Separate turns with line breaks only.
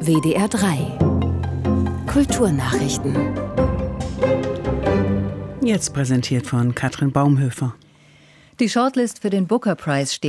WDR 3 Kulturnachrichten.
Jetzt präsentiert von Katrin Baumhöfer.
Die Shortlist für den Booker Prize steht